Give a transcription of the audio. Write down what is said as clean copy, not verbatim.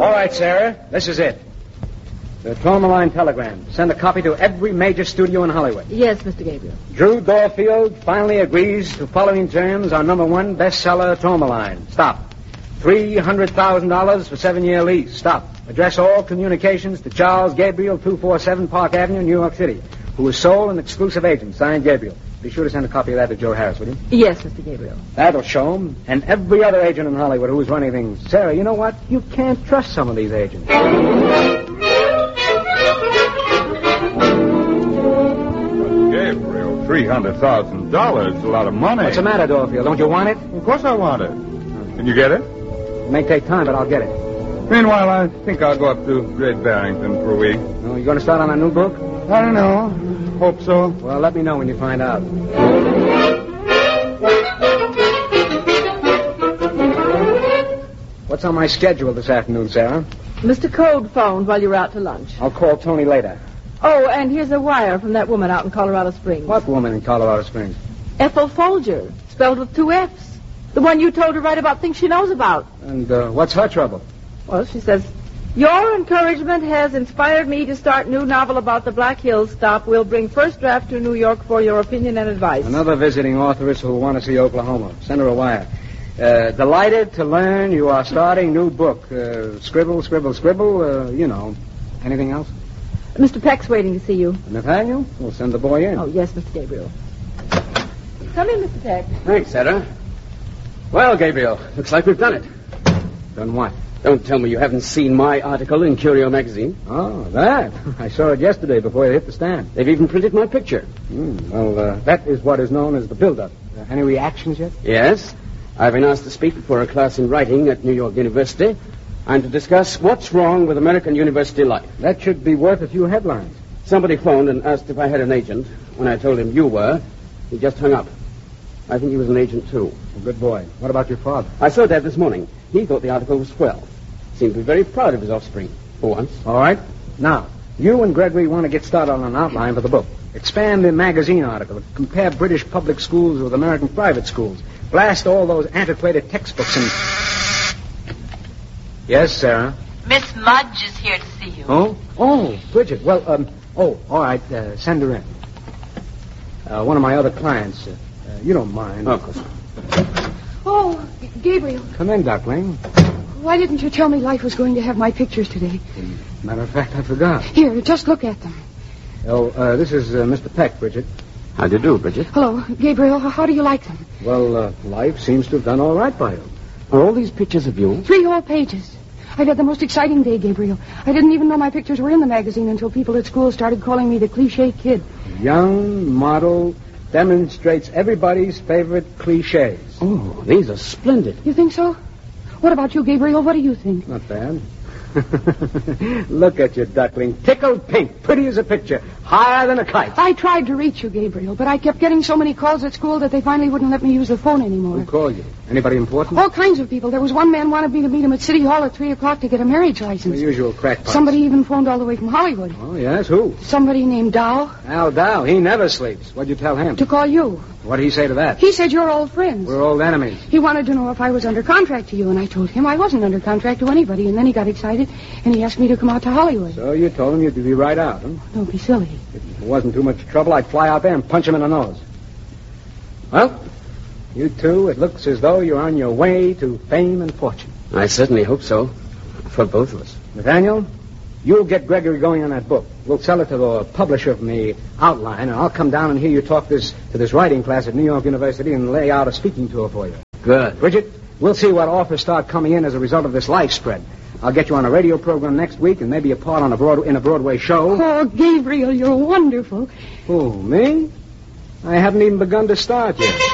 All right, Sarah. This is it. The Tourmaline telegram. Send a copy to every major studio in Hollywood. Yes, Mr. Gabriel. Drew Dorfield finally agrees to following terms on #1 bestseller Tourmaline. Stop. $300,000 for 7-year lease. Stop. Address all communications to Charles Gabriel, 247 Park Avenue, New York City, who is sole and exclusive agent. Signed, Gabriel. Be sure to send a copy of that to Joe Harris, will you? Yes, Mr. Gabriel. That'll show him. And every other agent in Hollywood who's running things. Sarah, you know what? You can't trust some of these agents. Gabriel, $300,000 is a lot of money. What's the matter, Dorfield? Don't you want it? Of course I want it. Can you get it? It may take time, but I'll get it. Meanwhile, I think I'll go up to Great Barrington for a week. Oh, you going to start on a new book? I don't know. Hope so. Well, let me know when you find out. What's on my schedule this afternoon, Sarah? Mr. Code phoned while you were out to lunch. I'll call Tony later. Oh, and here's a wire from that woman out in Colorado Springs. What woman in Colorado Springs? Ethel Folger, spelled with 2 F's. The one you told to write about things she knows about. And what's her trouble? Well, she says, your encouragement has inspired me to start new novel about the Black Hills stop. We'll bring first draft to New York for your opinion and advice. Another visiting authoress who will want to see Oklahoma. Send her a wire. Delighted to learn you are starting new book. Scribble, scribble, scribble. You know. Anything else? Mr. Peck's waiting to see you. Nathaniel? We'll send the boy in. Oh, yes, Mr. Gabriel. Come in, Mr. Peck. Thanks, Sarah. Well, Gabriel, looks like we've done it. Done what? Don't tell me you haven't seen my article in Curio magazine. Oh, that. I saw it yesterday before it hit the stand. They've even printed my picture. Well, that is what is known as the build-up. Any reactions yet? Yes. I've been asked to speak before a class in writing at New York University and to discuss what's wrong with American university life. That should be worth a few headlines. Somebody phoned and asked if I had an agent. When I told him you were, he just hung up. I think he was an agent, too. Well, good boy. What about your father? I saw Dad this morning. He thought the article was swell. Seemed to be very proud of his offspring, for once. All right. Now, you and Gregory want to get started on an outline for the book. Expand the magazine article. Compare British public schools with American private schools. Blast all those antiquated textbooks and... Yes, Sarah? Miss Mudge is here to see you. Oh? Oh, Bridget. Well, all right. Send her in. One of my other clients. You don't mind. Oh, of course. Oh, Gabriel. Come in, Duckling. Why didn't you tell me Life was going to have my pictures today? Matter of fact, I forgot. Here, just look at them. Oh, this is Mr. Peck, Bridget. How do you do, Bridget? Hello, Gabriel. How do you like them? Well, Life seems to have done all right by you. Are all these pictures of you? 3 whole pages. I've had the most exciting day, Gabriel. I didn't even know my pictures were in the magazine until people at school started calling me the cliché kid. Young model demonstrates everybody's favorite cliches. Oh, these are splendid. You think so? What about you, Gabriel? What do you think? Not bad. Look at you, Duckling. Tickled pink. Pretty as a picture. Higher than a kite. I tried to reach you, Gabriel, but I kept getting so many calls at school that they finally wouldn't let me use the phone anymore. Who called you? Anybody important? All kinds of people. There was one man wanted me to meet him at City Hall at 3 o'clock to get a marriage license. The usual crackpots. Somebody even phoned all the way from Hollywood. Oh, yes? Who? Somebody named Dow. Al Dow. He never sleeps. What'd you tell him? To call you. What'd he say to that? He said you're old friends. We're old enemies. He wanted to know if I was under contract to you, and I told him I wasn't under contract to anybody, and then he got excited, and he asked me to come out to Hollywood. So you told him you'd be right out, huh? Don't be silly. If it wasn't too much trouble, I'd fly out there and punch him in the nose. Well, you two, it looks as though you're on your way to fame and fortune. I certainly hope so. For both of us. Nathaniel, you'll get Gregory going on that book. We'll sell it to the publisher from the outline, and I'll come down and hear you talk to this writing class at New York University and lay out a speaking tour for you. Good. Bridget, we'll see what offers start coming in as a result of this Life spread. I'll get you on a radio program next week and maybe a part on in a Broadway show. Oh, Gabriel, you're wonderful. Who, me? I haven't even begun to start yet.